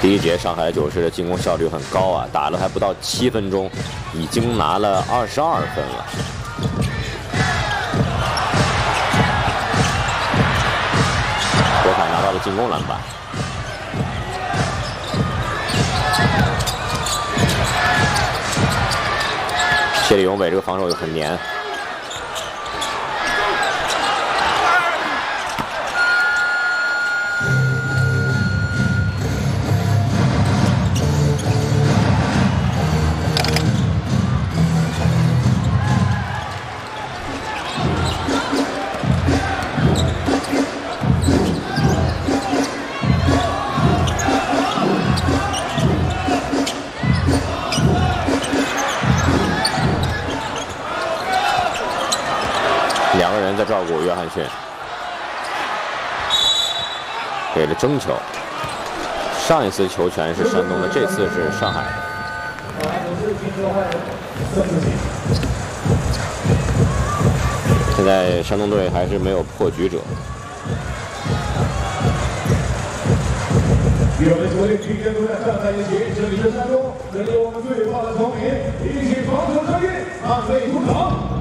第一节上海九世的进攻效率很高啊，打了还不到7分钟，已经拿了22分了。国凯拿到了进攻篮板。谢里永伟这个防守又很黏。 2个人在照顾约翰逊，给了争球。上一次球权是山东的，这次是上海的。现在山东队还是没有破局者。 我们球队今天都在站在一起，这里是山东，这里我们最棒的球迷，一起防守声音，按位出场。